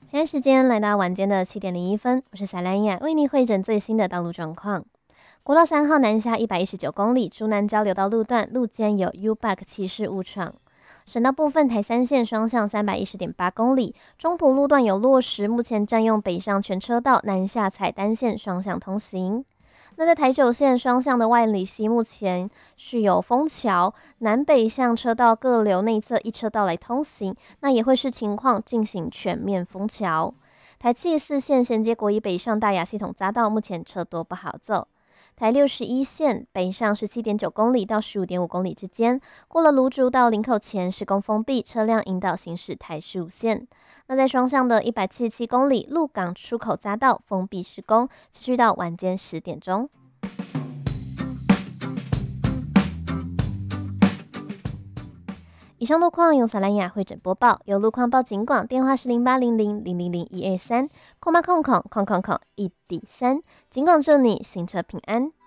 现在时间来到晚间的7:01，我是塞兰雅，为您汇整最新的道路状况。国道3号南下119公里，竹南交流道路段路肩有 U-Bike 骑士误闯。省道部分台3线双向310.8公里，中埔路段有落石，目前占用北上全车道，南下采单线双向通行。那在台9线双向的万里溪，目前是有封桥，南北向车道各留内侧一车道来通行，那也会视情况进行全面封桥。台7、4线衔接国一北上大雅系统匝道，目前车多不好走。台61线北上17.9公里到15.5公里之间，过了芦竹到林口前施工封闭，车辆引导行驶台15线。那在双向的177公里鹿港出口匝道封闭施工，持续到晚间10点钟。以上路况由萨兰雅汇整播报，有路况报警广，电话是0800000123，空1D3，警广祝你行车平安。